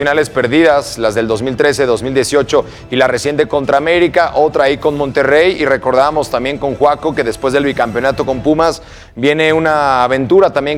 Finales perdidas, las del 2013, 2018 y la reciente contra América, otra ahí con Monterrey, y recordábamos también con Joaco que después del bicampeonato con Pumas viene una aventura también